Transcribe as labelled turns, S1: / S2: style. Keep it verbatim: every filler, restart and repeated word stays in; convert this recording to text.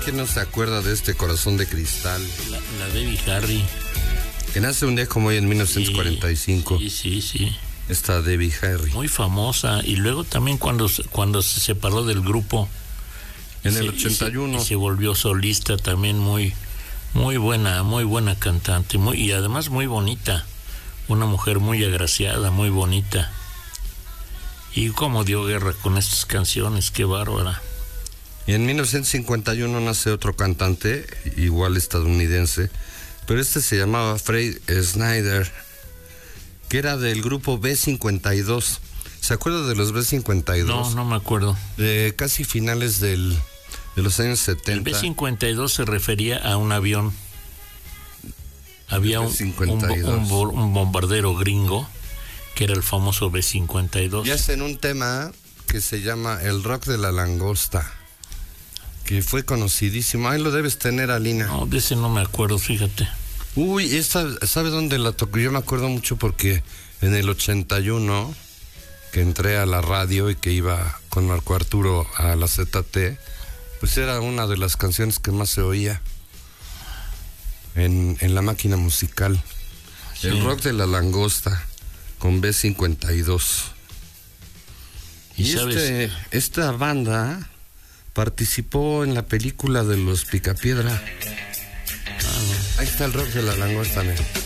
S1: ¿quién no se acuerda de este Corazón de Cristal?
S2: La, la Debbie Harry.
S1: Que nace un día como hoy en mil novecientos cuarenta y cinco.
S2: Sí, sí, sí.
S1: Esta Debbie Harry.
S2: Muy famosa. Y luego también cuando, cuando se separó del grupo.
S1: En
S2: se,
S1: el ochenta y uno.
S2: Y se, y se volvió solista también, muy, muy buena, muy buena cantante. Muy, y además muy bonita. Una mujer muy agraciada, muy bonita. Y cómo dio guerra con estas canciones, qué bárbara.
S1: Y en mil novecientos cincuenta y uno nace otro cantante, igual estadounidense, pero este se llamaba Fred Snyder, que era del grupo B cincuenta y dos. ¿Se acuerda de los B cincuenta y dos?
S2: No, no me acuerdo.
S1: De casi finales del, de los años setenta.
S2: El B cincuenta y dos se refería a un avión. Había un, un, un, un bombardero gringo, que era el famoso B cincuenta y dos.
S1: Ya está en un tema que se llama El Rock de la Langosta, que fue conocidísimo. Ahí lo debes tener, Alina.
S2: No, de ese no me acuerdo, fíjate.
S1: Uy, esta, ¿sabe dónde la tocó? Yo me acuerdo mucho porque en el ochenta y uno, que entré a la radio y que iba con Marco Arturo a la Z T, pues era una de las canciones que más se oía en, en la máquina musical. Sí. El Rock de la Langosta, con B cincuenta y dos. Y, y sabes, este, esta banda participó en la película de los Picapiedra. Ah, no. Ahí está el Rock de la Langosta, ¿no?